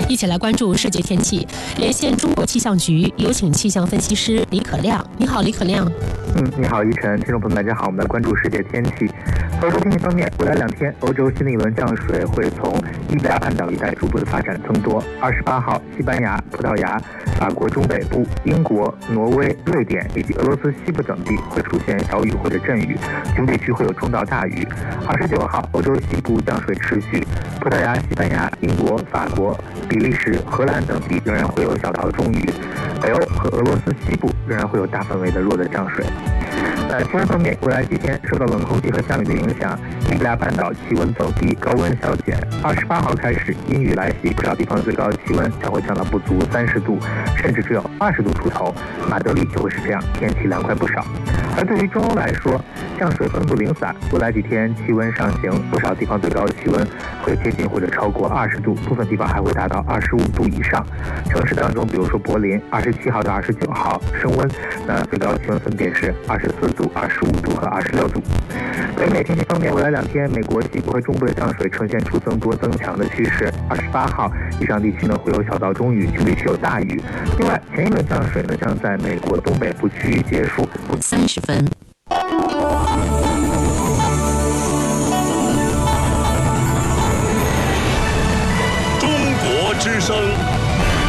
一起来关注世界天气。连线中国气象局，有请气象分析师李可亮。你好，李可亮。 你好，依晨，听众朋友们，大家好，我们来关注世界天气。欧洲天气方面，未来2天，欧洲新的一轮降水会从伊比利亚半岛一带逐步的发展增多。28号，西班牙、葡萄牙、法国中北部、英国、挪威、瑞典以及俄罗斯西部等地会出现小雨或者阵雨，局部地区会有中到大雨。29号，欧洲西部降水持续，葡萄牙、西班牙、英国、法国、比利时、荷兰等地仍然会有小到中雨。北欧和俄罗斯西部仍然会有大范围的弱的降水。气温方面，未来几天受到冷空气和降雨的影响，伊比利亚半岛气温走低，高温消减。28号开始，阴雨来袭，不少地方最高气温将会降到不足30度，甚至只有20度出头。马德里就会是这样，天气凉快不少。而对于中欧来说，降水分布零散，未来几天气温上行，不少地方最高气温会接近或者超过20度，部分地方还会达到25度以上。城市当中，比如说柏林，27号到29号升温，那最高气温分别是24度、25度和26度。北美天气方面，未来2天，美国西部和中部的降水呈现出增多增强的趋势。28号以上地区呢会有小到中雨，局部地区有大雨。另外，前一轮降水呢将在美国东北部区域结束。 30分。